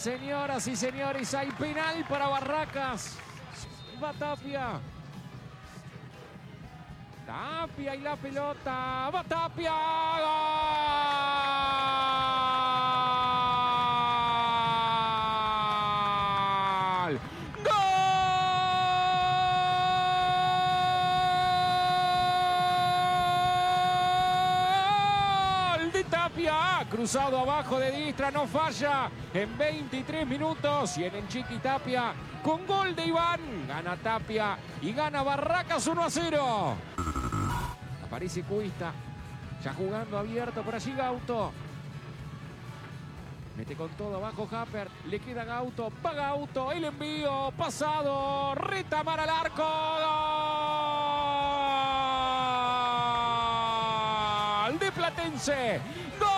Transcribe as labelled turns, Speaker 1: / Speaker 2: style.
Speaker 1: Señoras y señores, hay penal para Barracas. Va Tapia. Tapia y la pelota. Va Tapia. ¡Gol! ¡Gol! De Tapia. Cruzado abajo de Distra. No falla. En 23 minutos. Y en el Chiqui Tapia. Con gol de Iván. Gana Tapia. Y gana Barracas 1-0. Aparece Cuista. Ya jugando abierto. Por allí Gauto. Mete con todo abajo Happer. Le queda Gauto. Va Gauto. El envío. Pasado. Retamar al arco. ¡Gol! De Platense. ¡Gol!